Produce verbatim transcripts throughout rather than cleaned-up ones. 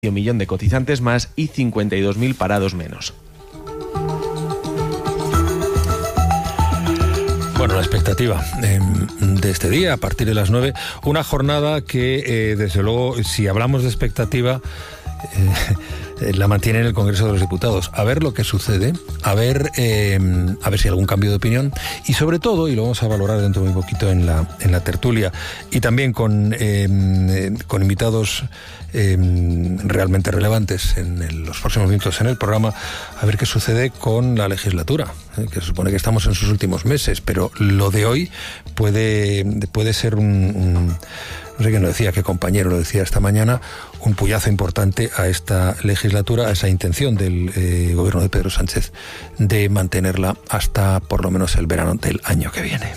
un millón de cotizantes más y cincuenta y dos mil parados menos. Bueno, la expectativa eh, de este día, a partir de las nueve, una jornada que, eh, desde luego, si hablamos de expectativa, eh, la mantiene en el Congreso de los Diputados. A ver lo que sucede, a ver, eh, a ver si hay algún cambio de opinión y, sobre todo, y lo vamos a valorar dentro de muy poquito en la, en la tertulia, y también con, eh, con invitados Eh, realmente relevantes en el, los próximos minutos en el programa, a ver qué sucede con la legislatura, eh, que se supone que estamos en sus últimos meses, pero lo de hoy puede, puede ser un, un, no sé quién lo decía, qué compañero lo decía esta mañana, un puyazo importante a esta legislatura, a esa intención del eh, gobierno de Pedro Sánchez de mantenerla hasta por lo menos el verano del año que viene.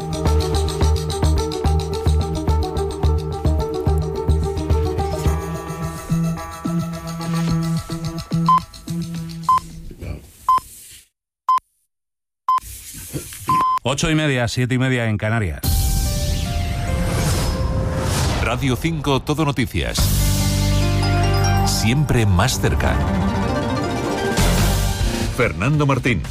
Ocho y media, siete y media en Canarias. Radio cinco Todo Noticias. Siempre más cerca. Fernando Martín.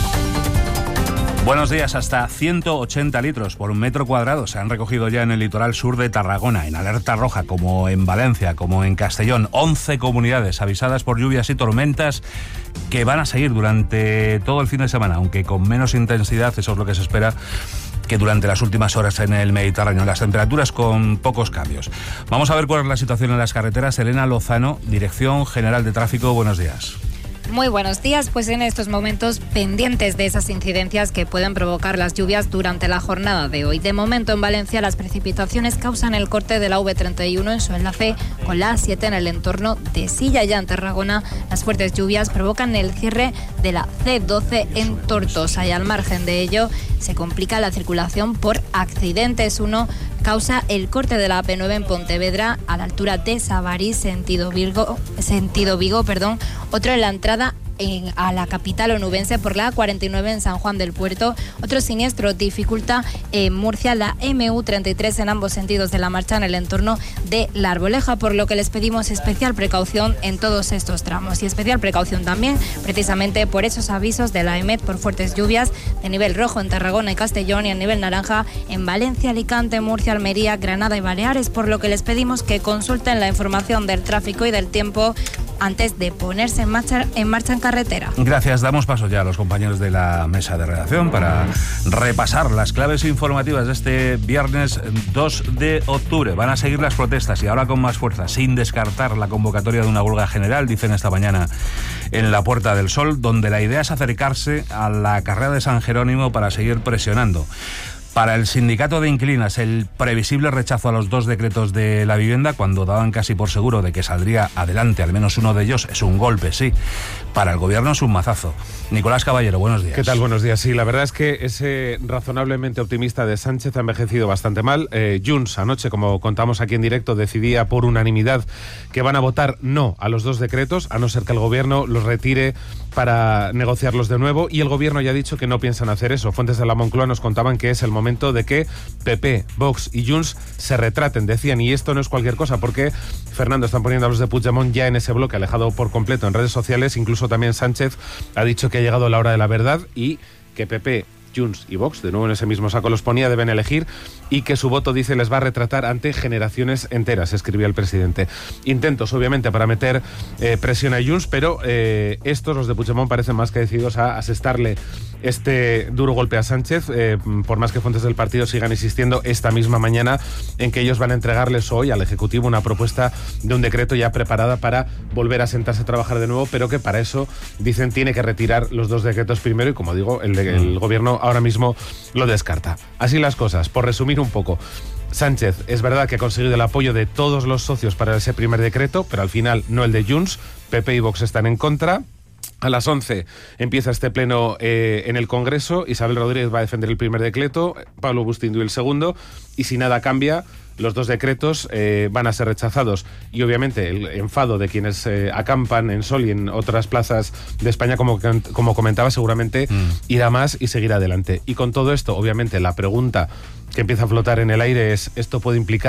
Buenos días. Hasta ciento ochenta litros por un metro cuadrado se han recogido ya en el litoral sur de Tarragona, en alerta roja, como en Valencia, como en Castellón. once comunidades avisadas por lluvias y tormentas que van a seguir durante todo el fin de semana, aunque con menos intensidad, eso es lo que se espera, que durante las últimas horas en el Mediterráneo. Las temperaturas con pocos cambios. Vamos a ver cuál es la situación en las carreteras. Elena Lozano, Dirección General de Tráfico, buenos días. Muy buenos días, pues en estos momentos pendientes de esas incidencias que pueden provocar las lluvias durante la jornada de hoy. De momento en Valencia las precipitaciones causan el corte de la A V treinta y uno en su enlace con la A siete en el entorno de Silla. Ya en Tarragona las fuertes lluvias provocan el cierre de la C doce en Tortosa y al margen de ello se complica la circulación por accidentes. Uno causa el corte de la A P nueve en Pontevedra a la altura de Sabarís, sentido Vigo, sentido Vigo, perdón. Otro en la entrada en, a la capital onubense por la A cuarenta y nueve en San Juan del Puerto. Otro siniestro dificulta en Murcia la M U treinta y tres en ambos sentidos de la marcha en el entorno de La Arboleja, por lo que les pedimos especial precaución en todos estos tramos y especial precaución también precisamente por esos avisos de la EMET por fuertes lluvias de nivel rojo en Tarragona y Castellón y en nivel naranja en Valencia, Alicante, Murcia, Almería, Granada y Baleares, por lo que les pedimos que consulten la información del tráfico y del tiempo antes de ponerse en marcha en, marcha en carretera. Gracias. Damos paso ya a los compañeros de la mesa de redacción para repasar las claves informativas de este viernes dos de octubre. Van a seguir las protestas y ahora con más fuerza, sin descartar la convocatoria de una huelga general, dicen esta mañana en la Puerta del Sol, donde la idea es acercarse a la carrera de San Jerónimo para seguir presionando. Para el sindicato de inquilinas, el previsible rechazo a los dos decretos de la vivienda, cuando daban casi por seguro de que saldría adelante al menos uno de ellos, es un golpe, sí. Para el gobierno es un mazazo. Nicolás Caballero, buenos días. ¿Qué tal? Buenos días. Sí, la verdad es que ese razonablemente optimista de Sánchez ha envejecido bastante mal. Eh, Junts, anoche, como contamos aquí en directo, decidía por unanimidad que van a votar no a los dos decretos, a no ser que el gobierno los retire para negociarlos de nuevo, y el gobierno ya ha dicho que no piensan hacer eso. Fuentes de la Moncloa nos contaban que es el momento de que P P, Vox y Junts se retraten, decían, y esto no es cualquier cosa, porque, Fernando, están poniendo a los de Puigdemont ya en ese bloque, alejado por completo en redes sociales. Incluso también Sánchez ha dicho que ha llegado la hora de la verdad y que P P, Junts y Vox, de nuevo en ese mismo saco los ponía, deben elegir, y que su voto, dice, les va a retratar ante generaciones enteras, escribía el presidente. Intentos, obviamente, para meter eh, presión a Junts, pero eh, estos, los de Puigdemont, parecen más que decididos a asestarle este duro golpe a Sánchez, eh, por más que fuentes del partido sigan insistiendo esta misma mañana en que ellos van a entregarles hoy al Ejecutivo una propuesta de un decreto ya preparada para volver a sentarse a trabajar de nuevo, pero que para eso, dicen, tiene que retirar los dos decretos primero, y como digo, el, de, el gobierno ahora mismo lo descarta. Así las cosas. Por resumir un poco, Sánchez es verdad que ha conseguido el apoyo de todos los socios para ese primer decreto, pero al final no el de Junts. P P y Vox están en contra. A las once empieza este pleno eh, en el Congreso. Isabel Rodríguez va a defender el primer decreto, Pablo Bustindu el segundo, y si nada cambia, los dos decretos eh, van a ser rechazados. Y obviamente el enfado de quienes eh, acampan en Sol y en otras plazas de España, como, como comentaba, seguramente mm. irá más y seguirá adelante. Y con todo esto, obviamente, la pregunta que empieza a flotar en el aire es: ¿esto puede implicar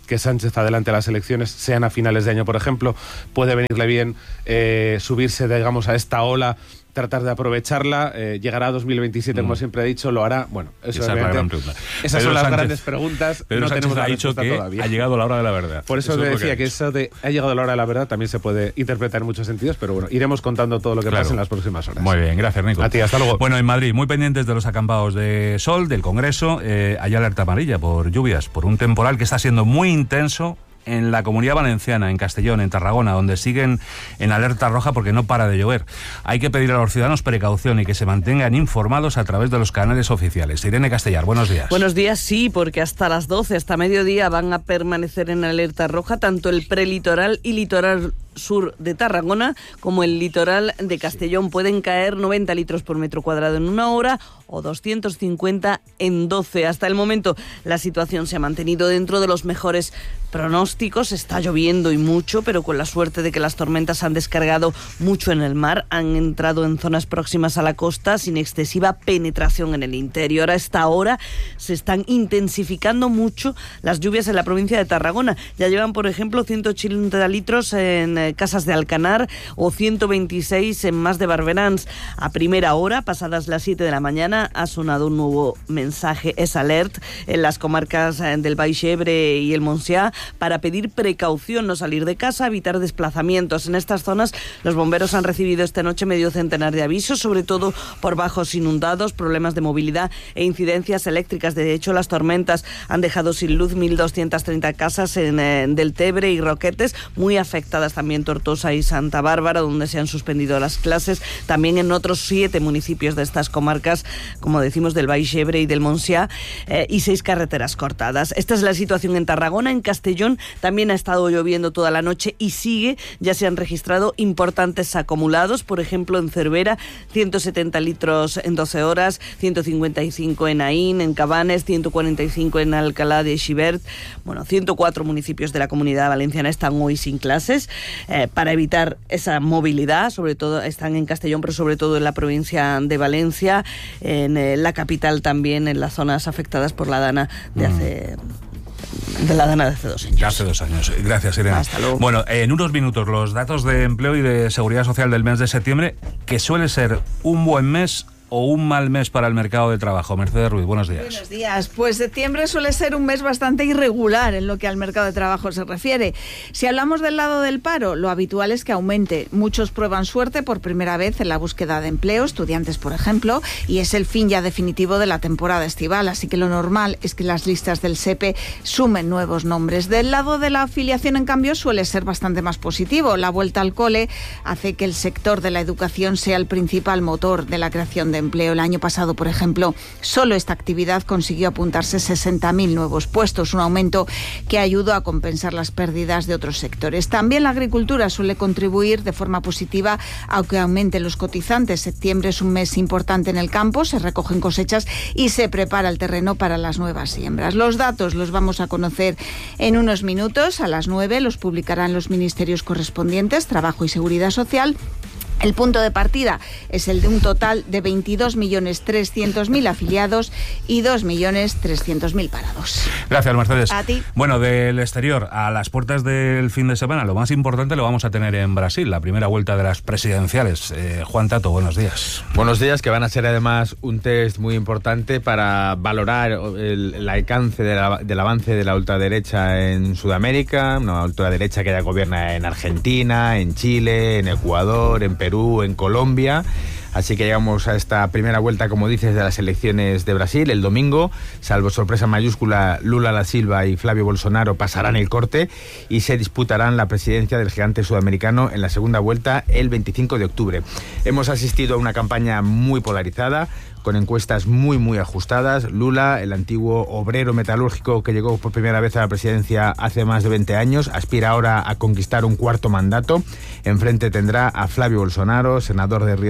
que Sánchez adelante las elecciones, sean a finales de año, por ejemplo. Puede venirle bien eh, subirse, digamos, a esta ola, tratar de aprovecharla, eh, llegará a dos mil veintisiete, mm. como siempre ha dicho, lo hará. Bueno, eso Esa es la gran pregunta. Esas Pedro son las Sánchez, grandes preguntas. Pedro no Sánchez tenemos la ha dicho que todavía. ha llegado la hora de la verdad. Por eso, eso le es decía que, que eso de ha llegado la hora de la verdad también se puede interpretar en muchos sentidos, pero bueno, iremos contando todo lo que claro. pase en las próximas horas. Muy bien, gracias, Nico. A ti, hasta luego. Bueno, en Madrid, muy pendientes de los acampados de sol, del Congreso, eh, hay alerta amarilla por lluvias, por un temporal que está siendo muy intenso en la Comunidad Valenciana, en Castellón, en Tarragona, donde siguen en alerta roja porque no para de llover. Hay que pedir a los ciudadanos precaución y que se mantengan informados a través de los canales oficiales. Irene Castellar, buenos días. Buenos días, sí, porque hasta las doce, hasta mediodía, van a permanecer en alerta roja tanto el prelitoral y litoral sur de Tarragona como el litoral de Castellón. Pueden caer noventa litros por metro cuadrado en una hora o doscientos cincuenta en doce. Hasta el momento la situación se ha mantenido dentro de los mejores pronósticos. Está lloviendo y mucho, pero con la suerte de que las tormentas han descargado mucho en el mar, han entrado en zonas próximas a la costa sin excesiva penetración en el interior. A esta hora se están intensificando mucho las lluvias en la provincia de Tarragona. Ya llevan, por ejemplo, ciento ochenta litros en eh, Casas de Alcanar o ciento veintiséis en Mas de Barberans. A primera hora, pasadas las siete de la mañana, ha sonado un nuevo mensaje, es alert, en las comarcas del Baix Ebre y el Montsià, para pedir precaución, no salir de casa, evitar desplazamientos. En estas zonas los bomberos han recibido esta noche medio centenar de avisos, sobre todo por bajos inundados, problemas de movilidad e incidencias eléctricas. De hecho, las tormentas han dejado sin luz mil doscientas treinta casas en eh, Deltebre y Roquetes, muy afectadas también Tortosa y Santa Bárbara, donde se han suspendido las clases. También en otros siete municipios de estas comarcas, como decimos, del Baix Ebre y del Montsià, eh, y seis carreteras cortadas. Esta es la situación en Tarragona. En Castellón también ha estado lloviendo toda la noche y sigue. Ya se han registrado importantes acumulados, por ejemplo en Cervera, ciento setenta litros en doce horas, ciento cincuenta y cinco en Aín, en Cabanes, ciento cuarenta y cinco en Alcalá de Xivert. Bueno, ciento cuatro municipios de la Comunidad Valenciana están hoy sin clases eh, para evitar esa movilidad. Sobre todo están en Castellón, pero sobre todo en la provincia de Valencia, en eh, la capital también, en las zonas afectadas por la dana de hace... de la dana de hace dos años. Hace dos años. Gracias, Irene. Hasta luego. Bueno, en unos minutos los datos de empleo y de seguridad social del mes de septiembre, que suele ser un buen mes o un mal mes para el mercado de trabajo. Mercedes Ruiz, buenos días. Buenos días. Pues septiembre suele ser un mes bastante irregular en lo que al mercado de trabajo se refiere. Si hablamos del lado del paro, lo habitual es que aumente. Muchos prueban suerte por primera vez en la búsqueda de empleo, estudiantes por ejemplo, y es el fin ya definitivo de la temporada estival, así que lo normal es que las listas del S E P E sumen nuevos nombres. Del lado de la afiliación, en cambio, suele ser bastante más positivo. La vuelta al cole hace que el sector de la educación sea el principal motor de la creación de empleo. El año pasado, por ejemplo, solo esta actividad consiguió apuntarse sesenta mil nuevos puestos, un aumento que ayudó a compensar las pérdidas de otros sectores. También la agricultura suele contribuir de forma positiva a que aumenten los cotizantes. Septiembre es un mes importante en el campo, se recogen cosechas y se prepara el terreno para las nuevas siembras. Los datos los vamos a conocer en unos minutos. A las nueve los publicarán los ministerios correspondientes, Trabajo y Seguridad Social. El punto de partida es el de un total de veintidós millones trescientos mil afiliados y dos millones trescientos mil parados. Gracias, Mercedes. A ti. Bueno, del exterior, a las puertas del fin de semana, lo más importante lo vamos a tener en Brasil, la primera vuelta de las presidenciales. Eh, Juan Tato, buenos días. Buenos días, que van a ser además un test muy importante para valorar el, el alcance de la, del avance de la ultraderecha en Sudamérica, una ultraderecha que ya gobierna en Argentina, en Chile, en Ecuador, en Perú, Perú, en Colombia. Así que llegamos a esta primera vuelta, como dices, de las elecciones de Brasil. El domingo, salvo sorpresa mayúscula, Lula da Silva y Flavio Bolsonaro pasarán el corte y se disputarán la presidencia del gigante sudamericano en la segunda vuelta el veinticinco de octubre. Hemos asistido a una campaña muy polarizada, con encuestas muy muy ajustadas. Lula, el antiguo obrero metalúrgico que llegó por primera vez a la presidencia hace más de veinte años, aspira ahora a conquistar un cuarto mandato. Enfrente tendrá a Flavio Bolsonaro, senador de Río de Janeiro,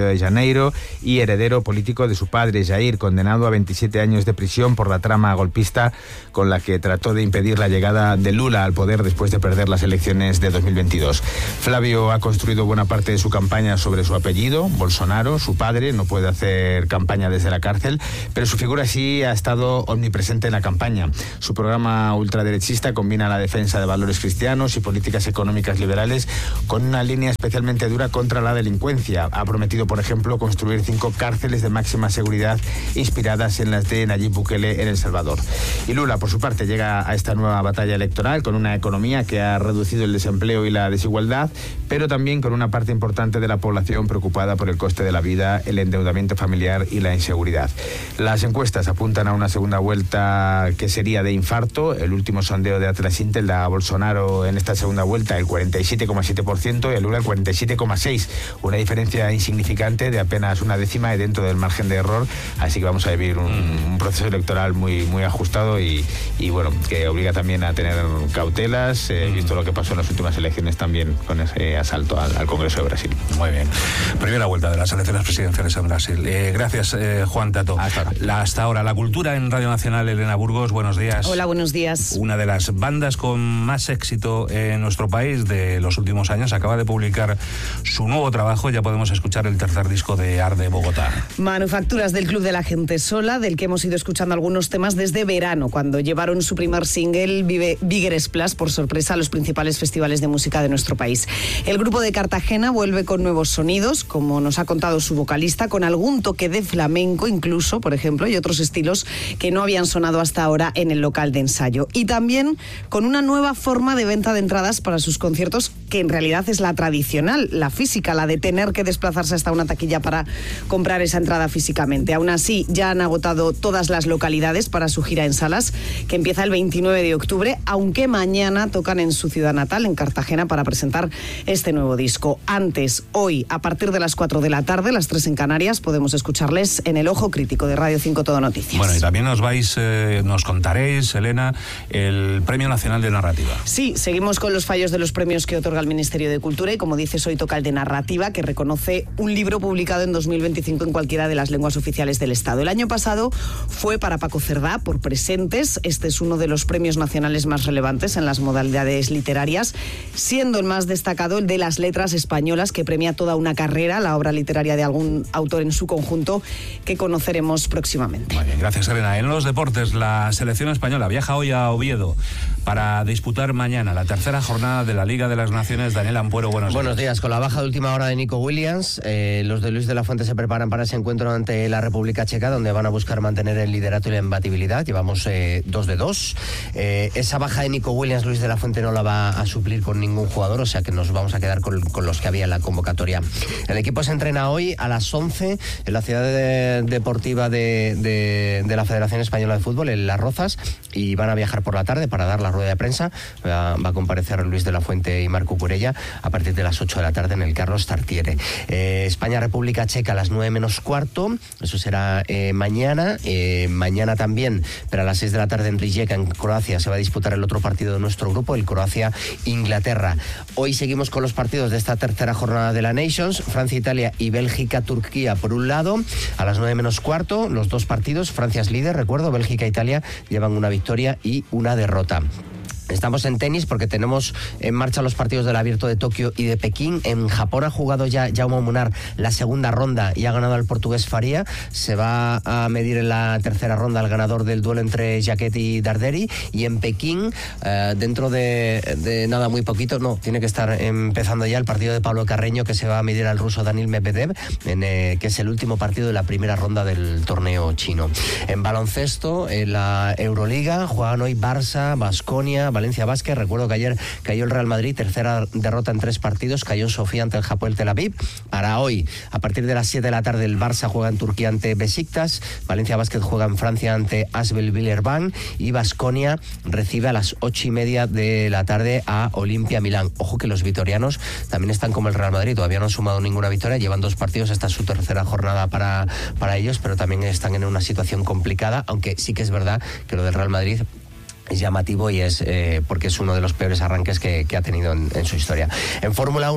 Janeiro y heredero político de su padre, Jair, condenado a veintisiete años de prisión por la trama golpista con la que trató de impedir la llegada de Lula al poder después de perder las elecciones de dos mil veintidós. Flavio ha construido buena parte de su campaña sobre su apellido, Bolsonaro. Su padre no puede hacer campaña desde la cárcel, pero su figura sí ha estado omnipresente en la campaña. Su programa ultraderechista combina la defensa de valores cristianos y políticas económicas liberales con una línea especialmente dura contra la delincuencia. Ha prometido, por ejemplo, construir cinco cárceles de máxima seguridad inspiradas en las de Nayib Bukele en El Salvador. Y Lula, por su parte, llega a esta nueva batalla electoral con una economía que ha reducido el desempleo y la desigualdad, pero también con una parte importante de la población preocupada por el coste de la vida, el endeudamiento familiar y la inseguridad. Las encuestas apuntan a una segunda vuelta que sería de infarto. El último sondeo de Atlas Intel da a Bolsonaro en esta segunda vuelta el cuarenta y siete coma siete por ciento y a Lula el cuarenta y siete coma seis por ciento. Una diferencia insignificante de apenas una décima y dentro del margen de error. Así que vamos a vivir un, un proceso electoral muy, muy ajustado y, y bueno, que obliga también a tener cautelas, eh, visto lo que pasó en las últimas elecciones también con ese asalto al, al Congreso de Brasil. Muy bien. Primera vuelta de las elecciones presidenciales en Brasil. Eh, gracias, eh, Juan Tato. Hasta ahora. La, hasta ahora, la cultura en Radio Nacional, Elena Burgos, buenos días. Hola, buenos días. Una de las bandas con más éxito en nuestro país de los últimos años acaba de publicar su nuevo trabajo. Ya podemos escuchar el tercer disco de Arde Bogotá. Manufacturas del Club de la Gente Sola, del que hemos ido escuchando algunos temas desde verano, cuando llevaron su primer single, Vive, Bigger Splash, por sorpresa a los principales festivales de música de nuestro país. El grupo de Cartagena vuelve con nuevos sonidos, como nos ha contado su vocalista, con algún toque de flamenco incluso, por ejemplo, y otros estilos que no habían sonado hasta ahora en el local de ensayo. Y también con una nueva forma de venta de entradas para sus conciertos, que en realidad es la tradicional, la física, la de tener que desplazarse hasta una taquilla para comprar esa entrada físicamente. Aún así, ya han agotado todas las localidades para su gira en salas, que empieza el veintinueve de octubre, aunque mañana tocan en su ciudad natal, en Cartagena, para presentar este nuevo disco. Antes, hoy, a partir de las cuatro de la tarde, las tres en Canarias, podemos escucharles en El Ojo Crítico de Radio cinco Todo Noticias. Bueno, y también nos vais, eh, nos contaréis, Elena, el Premio Nacional de Narrativa. Sí, seguimos con los fallos de los premios que otorga el Ministerio de Cultura y, como dices, hoy toca el de Narrativa, que reconoce un libro publicado en dos mil veinticinco en cualquiera de las lenguas oficiales del Estado. El año pasado fue para Paco Cerdá, por Presentes. Este es uno de los premios nacionales más relevantes en las modalidades literarias, siendo el más destacado el de las letras españolas, que premia toda una carrera, la obra literaria de algún autor en su conjunto, que conoceremos próximamente. Muy bien, gracias, Elena. En los deportes, la selección española viaja hoy a Oviedo para disputar mañana la tercera jornada de la Liga de las Naciones. Daniel Ampuero, buenos días. Buenos días. Con la baja de última hora de Nico Williams, eh, los de Luis de la Fuente se preparan para ese encuentro ante la República Checa, donde van a buscar mantener el liderato y la imbatibilidad. Llevamos eh, dos de dos. Eh, esa baja de Nico Williams, Luis de la Fuente no la va a suplir con ningún jugador, o sea que nos vamos a quedar con, con los que había en la convocatoria. El equipo se entrena hoy a las once en la ciudad de, deportiva de, de, de la Federación Española de Fútbol, en Las Rozas, y van a viajar por la tarde para dar la rueda de prensa. Va, va a comparecer Luis de la Fuente y Marco Curella a partir de las ocho de la tarde en el Carlos Tartiere. Eh, España-República Checa a las nueve menos cuarto, eso será eh, mañana. Eh, mañana también, pero a las seis de la tarde en Rijeka, en Croacia, se va a disputar el otro partido de nuestro grupo, el Croacia-Inglaterra. Hoy seguimos con los partidos de esta tercera jornada de la Nations, Francia-Italia y Bélgica-Turquía por un lado, a las nueve menos cuarto, los dos partidos. Francia es líder, recuerdo, Bélgica e Italia llevan una victoria y una derrota. Estamos en tenis porque tenemos en marcha los partidos del Abierto de Tokio y de Pekín. En Japón ha jugado ya Jaume Munar la segunda ronda y ha ganado al portugués Faria. Se va a medir en la tercera ronda el ganador del duelo entre Jacquet y Darderi. Y en Pekín, eh, dentro de, de nada muy poquito, no, tiene que estar empezando ya el partido de Pablo Carreño, que se va a medir al ruso Daniil Medvedev, en, eh, que es el último partido de la primera ronda del torneo chino. En baloncesto, en la Euroliga, juegan hoy Barça, Baskonia, Valencia Basket. Recuerdo que ayer cayó el Real Madrid, tercera derrota en tres partidos, cayó en Sofía ante el Hapoel Tel Aviv. Para hoy, a partir de las siete de la tarde, el Barça juega en Turquía ante Besiktas, Valencia Basket juega en Francia ante Asvel Villeurbanne y Baskonia recibe a las ocho y media de la tarde a Olimpia Milán. Ojo que los vitorianos también están como el Real Madrid, todavía no han sumado ninguna victoria, llevan dos partidos, esta es su tercera jornada para, para ellos, pero también están en una situación complicada, aunque sí que es verdad que lo del Real Madrid es llamativo y es eh, porque es uno de los peores arranques que, que ha tenido en, en su historia. En Fórmula uno,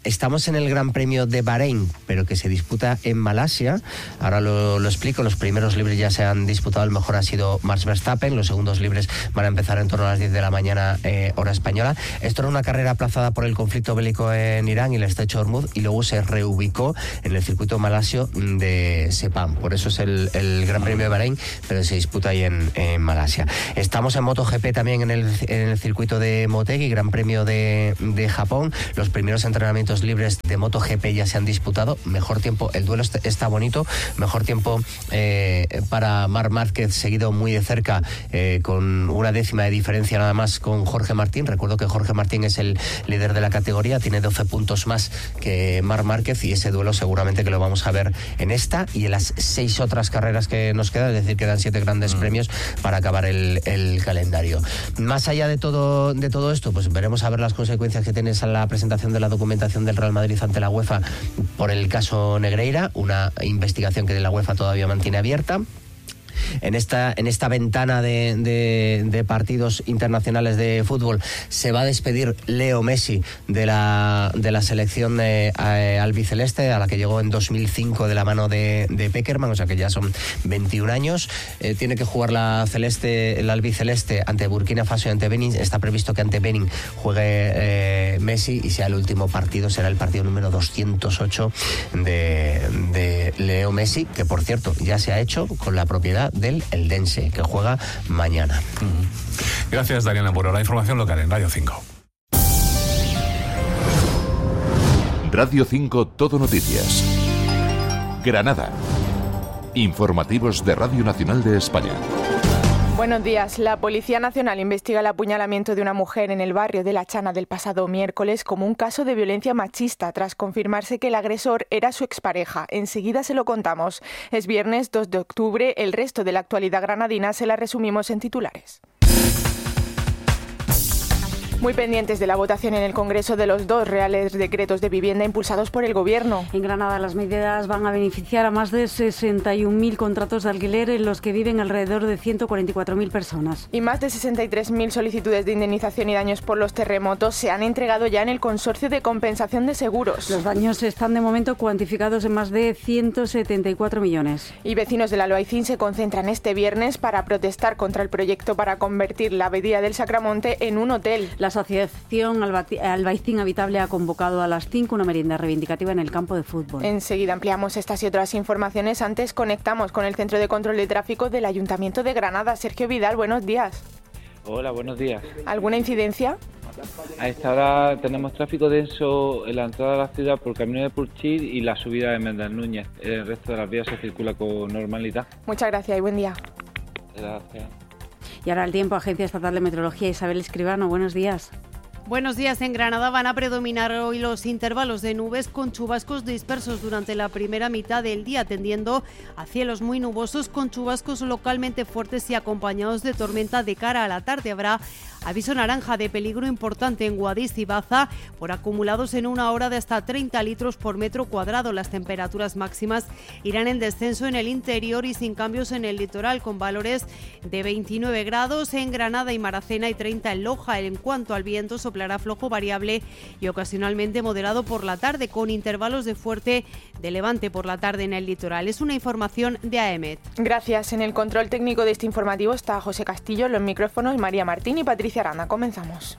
estamos en el Gran Premio de Bahrein, pero que se disputa en Malasia. Ahora lo, lo explico. Los primeros libres ya se han disputado. El mejor ha sido Max Verstappen. Los segundos libres van a empezar en torno a las diez de la mañana, eh, hora española. Esto era una carrera aplazada por el conflicto bélico en Irán y el estrecho de Hormuz, y luego se reubicó en el circuito malasio de Sepang. Por eso es el, el Gran Premio de Bahrein, pero se disputa ahí en, en Malasia. Estamos en MotoGP también en el, en el circuito de Motegi, Gran Premio de, de Japón. Los primeros entrenamientos libres de MotoGP ya se han disputado. Mejor tiempo, el duelo está, está bonito. Mejor tiempo eh, para Marc Márquez, seguido muy de cerca, eh, con una décima de diferencia nada más con Jorge Martín. Recuerdo que Jorge Martín es el líder de la categoría, tiene doce puntos más que Marc Márquez, y ese duelo seguramente que lo vamos a ver en esta y en las seis otras carreras que nos quedan, es decir, quedan siete grandes mm. premios para acabar el, el calendario. Más allá de todo, de todo esto, pues veremos a ver las consecuencias que tiene la presentación de la documentación del Real Madrid ante la UEFA por el caso Negreira, una investigación que la UEFA todavía mantiene abierta. En esta, en esta ventana de, de, de partidos internacionales de fútbol se va a despedir Leo Messi de la, de la selección eh, albiceleste, a la que llegó en dos mil cinco de la mano de, de Peckerman, o sea que ya son veintiún años. Eh, tiene que jugar la celeste, el albiceleste ante Burkina Faso y ante Benin. Está previsto que ante Benin juegue eh, Messi, y sea el último partido, será el partido número doscientos ocho de, de Leo Messi, que por cierto ya se ha hecho con la propiedad del Eldense, que juega mañana. Gracias, Dariana Muro. La información local en Radio cinco. Radio cinco Todo Noticias. Granada. Informativos de Radio Nacional de España. Buenos días. La Policía Nacional investiga el apuñalamiento de una mujer en el barrio de La Chana del pasado miércoles como un caso de violencia machista, tras confirmarse que el agresor era su expareja. Enseguida se lo contamos. Es viernes dos de octubre. El resto de la actualidad granadina se la resumimos en titulares. Muy pendientes de la votación en el Congreso de los dos reales decretos de vivienda impulsados por el Gobierno. En Granada las medidas van a beneficiar a más de sesenta y un mil contratos de alquiler en los que viven alrededor de ciento cuarenta y cuatro mil personas. Y más de sesenta y tres mil solicitudes de indemnización y daños por los terremotos se han entregado ya en el Consorcio de Compensación de Seguros. Los daños están de momento cuantificados en más de ciento setenta y cuatro millones. Y vecinos del Albaicín se concentran este viernes para protestar contra el proyecto para convertir la Abadía del Sacramonte en un hotel. La Asociación Albaicín Habitable ha convocado a las cinco una merienda reivindicativa en el campo de fútbol. Enseguida ampliamos estas y otras informaciones. Antes conectamos con el Centro de Control de Tráfico del Ayuntamiento de Granada. Sergio Vidal, buenos días. Hola, buenos días. ¿Alguna incidencia? A esta hora tenemos tráfico denso en la entrada a la ciudad por Camino de Purchil y la subida de Méndez Núñez. El resto de las vías se circula con normalidad. Muchas gracias y buen día. Gracias. Y ahora el tiempo, Agencia Estatal de Meteorología, Isabel Escribano, buenos días. Buenos días. En Granada van a predominar hoy los intervalos de nubes con chubascos dispersos durante la primera mitad del día, tendiendo a cielos muy nubosos con chubascos localmente fuertes y acompañados de tormenta de cara a la tarde. Habrá aviso naranja de peligro importante en Guadix y Baza por acumulados en una hora de hasta treinta litros por metro cuadrado. Las temperaturas máximas irán en descenso en el interior y sin cambios en el litoral, con valores de veintinueve grados en Granada y Maracena y treinta en Loja. En cuanto al viento, soplará flojo variable y ocasionalmente moderado por la tarde, con intervalos de fuerte de levante por la tarde en el litoral. Es una información de A E M E T. Gracias. En el control técnico de este informativo está José Castillo, en los micrófonos María Martín y Patricia Arana. Comenzamos.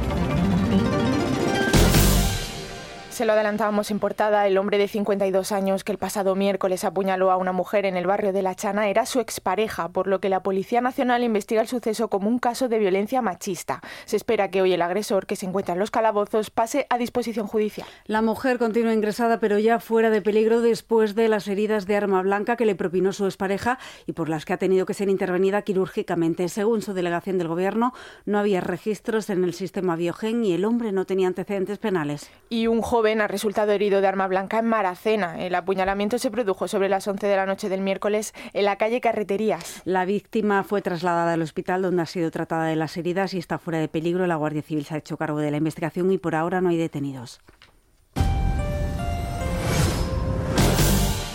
Se lo adelantábamos en portada. El hombre de cincuenta y dos años que el pasado miércoles apuñaló a una mujer en el barrio de La Chana era su expareja, por lo que la Policía Nacional investiga el suceso como un caso de violencia machista. Se espera que hoy el agresor, que se encuentra en los calabozos, pase a disposición judicial. La mujer continúa ingresada, pero ya fuera de peligro después de las heridas de arma blanca que le propinó su expareja y por las que ha tenido que ser intervenida quirúrgicamente. Según su delegación del Gobierno, no había registros en el sistema Biogen y el hombre no tenía antecedentes penales. Y un joven ha resultado herido de arma blanca en Maracena. El apuñalamiento se produjo sobre las once de la noche del miércoles en la calle Carreterías. La víctima fue trasladada al hospital, donde ha sido tratada de las heridas y está fuera de peligro. La Guardia Civil se ha hecho cargo de la investigación y por ahora no hay detenidos.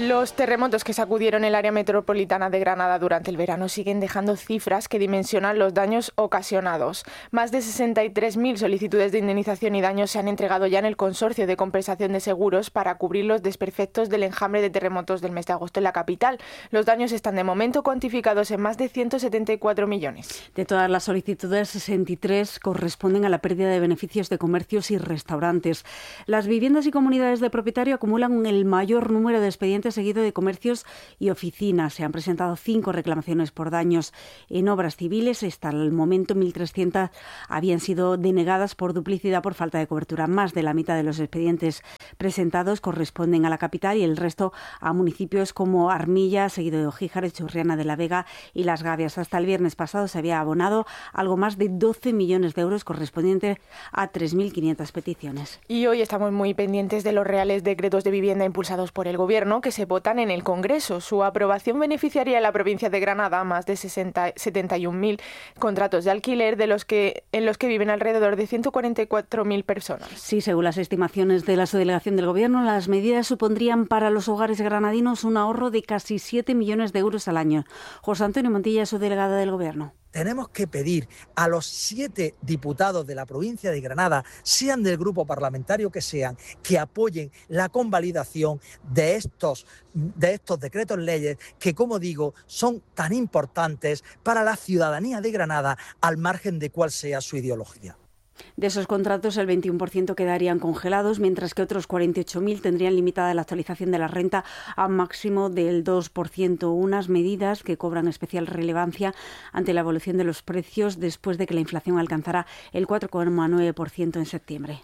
Los terremotos que sacudieron el área metropolitana de Granada durante el verano siguen dejando cifras que dimensionan los daños ocasionados. Más de sesenta y tres mil solicitudes de indemnización y daños se han entregado ya en el Consorcio de Compensación de Seguros para cubrir los desperfectos del enjambre de terremotos del mes de agosto en la capital. Los daños están de momento cuantificados en más de ciento setenta y cuatro millones. De todas las solicitudes, sesenta y tres corresponden a la pérdida de beneficios de comercios y restaurantes. Las viviendas y comunidades de propietario acumulan el mayor número de expedientes seguido de comercios y oficinas. Se han presentado cinco reclamaciones por daños en obras civiles. Hasta el momento, mil trescientas habían sido denegadas por duplicidad por falta de cobertura. Más de la mitad de los expedientes presentados corresponden a la capital y el resto a municipios como Armilla, seguido de Ogíjar, Churriana de la Vega y Las Gavias. Hasta el viernes pasado se había abonado algo más de doce millones de euros correspondientes a tres mil quinientas peticiones. Y hoy estamos muy pendientes de los reales decretos de vivienda impulsados por el Gobierno que se votan en el Congreso. Su aprobación beneficiaría a la provincia de Granada a más de sesenta, setenta y un mil contratos de alquiler, de los que en los que viven alrededor de ciento cuarenta y cuatro mil personas. Sí, según las estimaciones de la subdelegación del Gobierno, las medidas supondrían para los hogares granadinos un ahorro de casi siete millones de euros al año. José Antonio Montilla, subdelegada del Gobierno. Tenemos que pedir a los siete diputados de la provincia de Granada, sean del grupo parlamentario que sean, que apoyen la convalidación de estos, de estos decretos leyes que, como digo, son tan importantes para la ciudadanía de Granada al margen de cuál sea su ideología. De esos contratos, el veintiuno por ciento quedarían congelados, mientras que otros cuarenta y ocho mil tendrían limitada la actualización de la renta a un máximo del dos por ciento. Unas medidas que cobran especial relevancia ante la evolución de los precios después de que la inflación alcanzara el cuatro coma nueve por ciento en septiembre.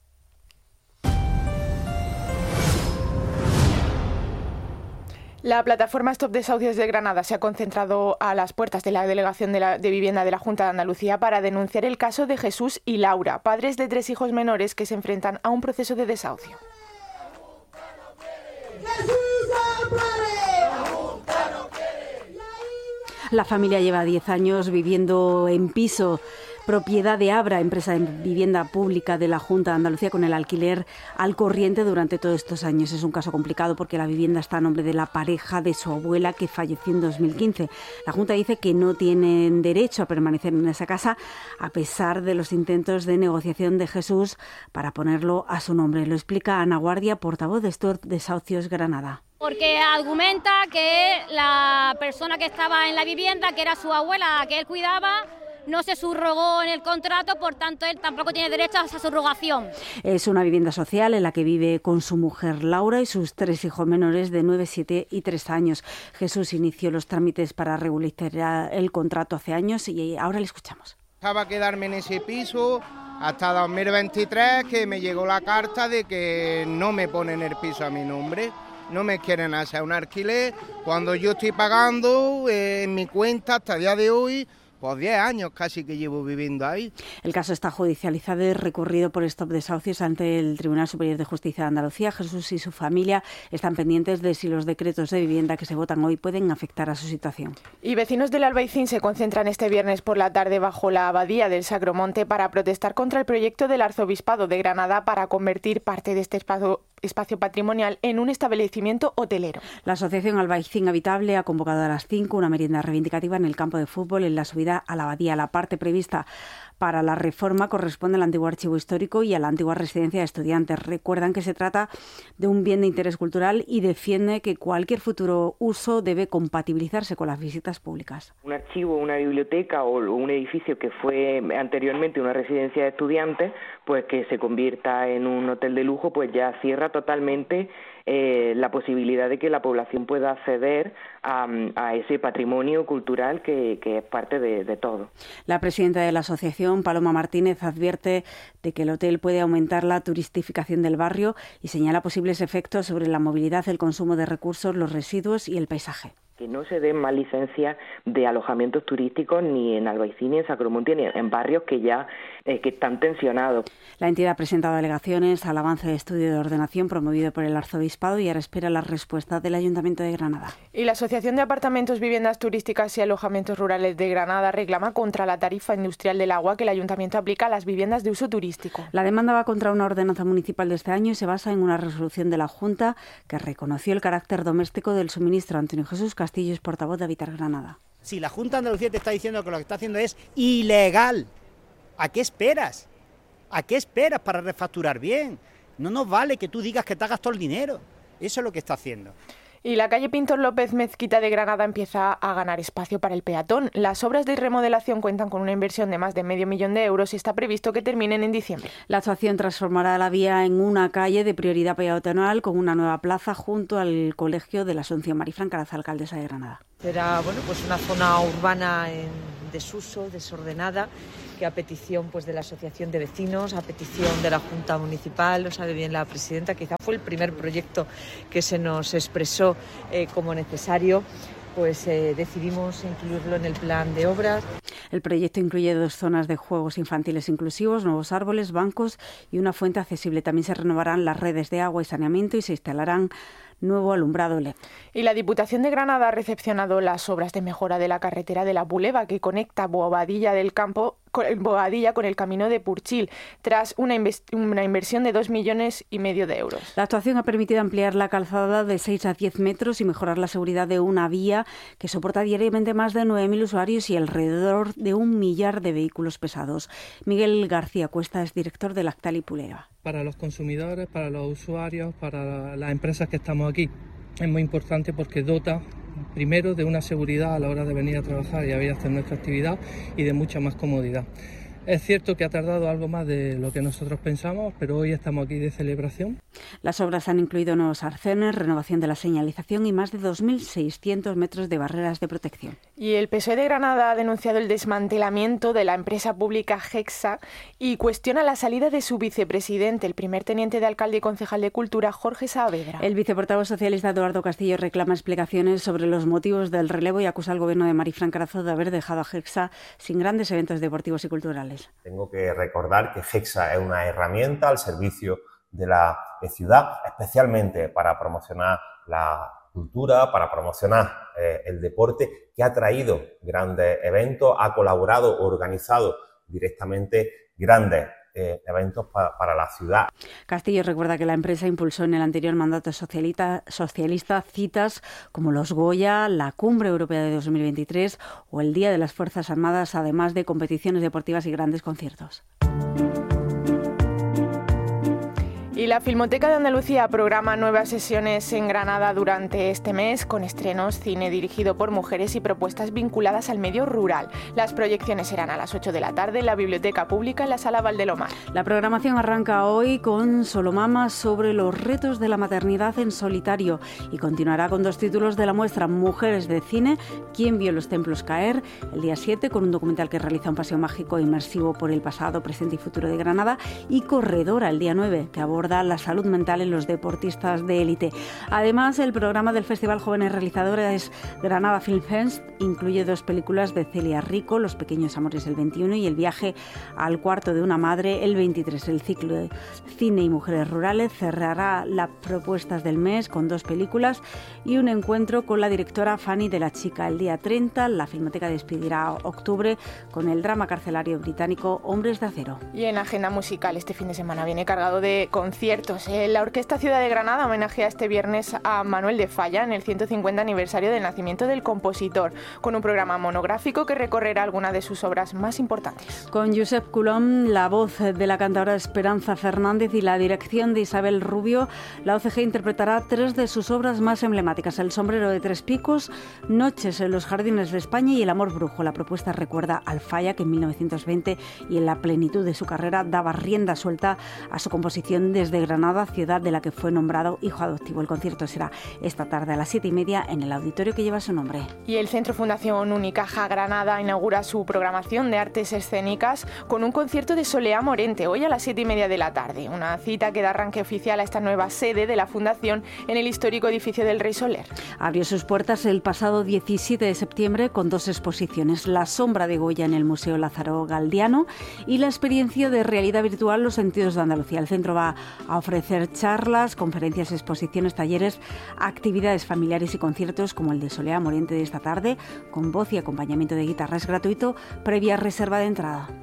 La plataforma Stop Desahucios de Granada se ha concentrado a las puertas de la Delegación de, la, de Vivienda de la Junta de Andalucía para denunciar el caso de Jesús y Laura, padres de tres hijos menores que se enfrentan a un proceso de desahucio. La familia lleva diez años viviendo en piso, propiedad de Abra, empresa de vivienda pública de la Junta de Andalucía, con el alquiler al corriente durante todos estos años. Es un caso complicado porque la vivienda está a nombre de la pareja de su abuela, que falleció en dos mil quince. La Junta dice que no tienen derecho a permanecer en esa casa a pesar de los intentos de negociación de Jesús para ponerlo a su nombre. Lo explica Ana Guardia, portavoz de Stop Desahucios Granada. Porque argumenta que la persona que estaba en la vivienda, que era su abuela, que él cuidaba, no se subrogó en el contrato, por tanto él tampoco tiene derecho a esa subrogación. Es una vivienda social en la que vive con su mujer Laura y sus tres hijos menores de nueve, siete y tres años. Jesús inició los trámites para regularizar el contrato hace años y ahora le escuchamos. Estaba quedarme en ese piso hasta dos mil veintitrés, que me llegó la carta de que no me ponen el piso a mi nombre. No me quieren hacer un alquiler cuando yo estoy pagando eh, en mi cuenta hasta el día de hoy, pues diez años casi que llevo viviendo ahí. El caso está judicializado y recurrido por Stop Desahucios ante el Tribunal Superior de Justicia de Andalucía. Jesús y su familia están pendientes de si los decretos de vivienda que se votan hoy pueden afectar a su situación. Y vecinos del Albaicín se concentran este viernes por la tarde bajo la abadía del Sacromonte para protestar contra el proyecto del Arzobispado de Granada para convertir parte de este espacio espacio patrimonial en un establecimiento hotelero. La Asociación Albaicín Habitable ha convocado a las cinco una merienda reivindicativa en el campo de fútbol en la subida a la abadía. La parte prevista para la reforma corresponde al antiguo archivo histórico y a la antigua residencia de estudiantes. Recuerdan que se trata de un bien de interés cultural y defiende que cualquier futuro uso debe compatibilizarse con las visitas públicas. Un archivo, una biblioteca o un edificio que fue anteriormente una residencia de estudiantes, pues que se convierta en un hotel de lujo, pues ya cierra totalmente eh, la posibilidad de que la población pueda acceder a, a ese patrimonio cultural que, que es parte de, de todo. La presidenta de la asociación, Paloma Martínez, advierte de que el hotel puede aumentar la turistificación del barrio y señala posibles efectos sobre la movilidad, el consumo de recursos, los residuos y el paisaje. Que no se den más licencias de alojamientos turísticos ni en Albaicín, ni en Sacromonte, ni en barrios que ya eh, que están tensionados. La entidad ha presentado alegaciones al avance de estudio de ordenación promovido por el Arzobispado y ahora espera la respuesta del Ayuntamiento de Granada. Y la Asociación de Apartamentos, Viviendas Turísticas y Alojamientos Rurales de Granada reclama contra la tarifa industrial del agua que el Ayuntamiento aplica a las viviendas de uso turístico. La demanda va contra una ordenanza municipal de este año y se basa en una resolución de la Junta que reconoció el carácter doméstico del suministro. Antonio Jesús Castillo es portavoz de Habitar Granada. Si la Junta de Andalucía te está diciendo que lo que está haciendo es ilegal, ¿a qué esperas? ¿A qué esperas para refacturar bien? No nos vale que tú digas que te has gastado el dinero. Eso es lo que está haciendo. Y la calle Pintor López Mezquita de Granada empieza a ganar espacio para el peatón. Las obras de remodelación cuentan con una inversión de más de medio millón de euros y está previsto que terminen en diciembre. La actuación transformará la vía en una calle de prioridad peatonal con una nueva plaza junto al Colegio de la Asunción. Marifran Caraza, alcaldesa de Granada. Será bueno, pues una zona urbana en desuso, desordenada, que a petición pues de la Asociación de Vecinos, a petición de la Junta Municipal, lo sabe bien la presidenta, quizá fue el primer proyecto que se nos expresó eh, como necesario, pues eh, decidimos incluirlo en el plan de obras. El proyecto incluye dos zonas de juegos infantiles inclusivos, nuevos árboles, bancos y una fuente accesible. También se renovarán las redes de agua y saneamiento y se instalarán nuevo alumbrado L E D. Y la Diputación de Granada ha recepcionado las obras de mejora de la carretera de la Buleva que conecta Boadilla del Campo con Boadilla con el camino de Purchil, tras una, una inversión de dos millones y medio de euros. La actuación ha permitido ampliar la calzada de seis a diez metros y mejorar la seguridad de una vía que soporta diariamente más de nueve mil usuarios y alrededor de un millar de vehículos pesados. Miguel García Cuesta es director de Lactal y Puleva. Para los consumidores, para los usuarios, para las empresas que estamos aquí, es muy importante porque dota primero de una seguridad a la hora de venir a trabajar y a hacer nuestra actividad y de mucha más comodidad. Es cierto que ha tardado algo más de lo que nosotros pensamos, pero hoy estamos aquí de celebración. Las obras han incluido nuevos arcenes, renovación de la señalización y más de dos mil seiscientos metros de barreras de protección. Y el P S O E de Granada ha denunciado el desmantelamiento de la empresa pública Gexa y cuestiona la salida de su vicepresidente, el primer teniente de alcalde y concejal de Cultura, Jorge Saavedra. El viceportavoz socialista Eduardo Castillo reclama explicaciones sobre los motivos del relevo y acusa al gobierno de Marifran Carazo de haber dejado a Gexa sin grandes eventos deportivos y culturales. Tengo que recordar que Gexa es una herramienta al servicio de la ciudad, especialmente para promocionar la cultura, para promocionar eh, el deporte, que ha traído grandes eventos, ha colaborado, organizado directamente grandes eh, eventos pa, para la ciudad. Castillo recuerda que la empresa impulsó en el anterior mandato socialista, socialista citas como los Goya, la Cumbre Europea de dos mil veintitrés o el Día de las Fuerzas Armadas, además de competiciones deportivas y grandes conciertos. Y la Filmoteca de Andalucía programa nuevas sesiones en Granada durante este mes con estrenos, cine dirigido por mujeres y propuestas vinculadas al medio rural. Las proyecciones serán a las ocho de la tarde en la Biblioteca Pública en la Sala Valdelomar. La programación arranca hoy con Solomama sobre los retos de la maternidad en solitario y continuará con dos títulos de la muestra: Mujeres de Cine, ¿Quién vio los templos caer?, el día siete, con un documental que realiza un paseo mágico e inmersivo por el pasado, presente y futuro de Granada, y Corredora el día nueve, que aborda la salud mental en los deportistas de élite. Además, el programa del Festival Jóvenes Realizadores Granada Film Fest incluye dos películas de Celia Rico, Los pequeños amores el veintiuno y El viaje al cuarto de una madre el veintitrés. El ciclo de cine y mujeres rurales cerrará las propuestas del mes con dos películas y un encuentro con la directora Fanny de la Chica. El día treinta, la Filmoteca despedirá octubre con el drama carcelario británico Hombres de Acero. Y en agenda musical, este fin de semana viene cargado de conciertos. La Orquesta Ciudad de Granada homenajea este viernes a Manuel de Falla en el ciento cincuenta aniversario del nacimiento del compositor, con un programa monográfico que recorrerá algunas de sus obras más importantes. Con Josep Coulomb, la voz de la cantadora Esperanza Fernández y la dirección de Isabel Rubio, la O C G interpretará tres de sus obras más emblemáticas: El sombrero de tres picos, Noches en los jardines de España y El amor brujo. La propuesta recuerda al Falla, que en mil novecientos veinte y en la plenitud de su carrera daba rienda suelta a su composición de desde Granada, ciudad de la que fue nombrado hijo adoptivo. El concierto será esta tarde a las siete y media en el auditorio que lleva su nombre. Y el Centro Fundación Unicaja Granada inaugura su programación de artes escénicas con un concierto de Soleá Morente, hoy a las siete y media de la tarde. Una cita que da arranque oficial a esta nueva sede de la Fundación en el histórico edificio del Rey Soler. Abrió sus puertas el pasado diecisiete de septiembre con dos exposiciones: La sombra de Goya en el Museo Lázaro Galdiano y la experiencia de realidad virtual Los sentidos de Andalucía. El centro va a ofrecer charlas, conferencias, exposiciones, talleres, actividades familiares y conciertos como el de Soleá Morente de esta tarde, con voz y acompañamiento de guitarra. Es gratuito, previa reserva de entrada.